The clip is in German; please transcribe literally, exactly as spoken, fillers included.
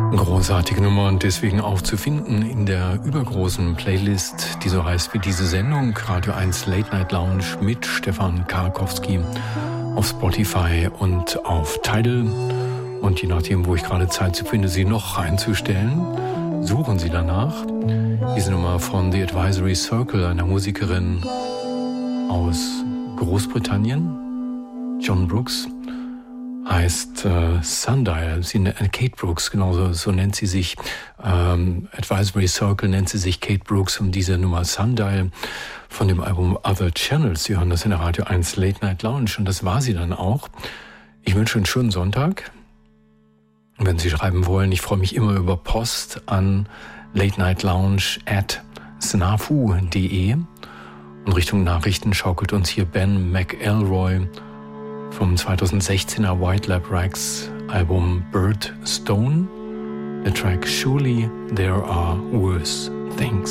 Großartige Nummer und deswegen auch zu finden in der übergroßen Playlist, die so heißt wie diese Sendung, Radio eins Late Night Lounge mit Stefan Karkowski auf Spotify und auf Tidal. Und je nachdem, wo ich gerade Zeit finde, sie noch einzustellen, suchen Sie danach. Diese Nummer von The Advisory Circle, einer Musikerin aus Großbritannien, John Brooks, heißt äh, Sundial. Sie, äh, Kate Brooks, genauso so nennt sie sich. Ähm, Advisory Circle nennt sie sich Kate Brooks und diese Nummer Sundial von dem Album Other Channels. Sie hören das in der Radio eins Late Night Lounge und das war sie dann auch. Ich wünsche einen schönen Sonntag. Wenn Sie schreiben wollen, ich freue mich immer über Post an latenightlounge at snafu punkt de und Richtung Nachrichten schaukelt uns hier Ben McElroy vom zweitausendsechzehner White Lab Rags Album Bird Stone, der Track Surely There Are Worse Things.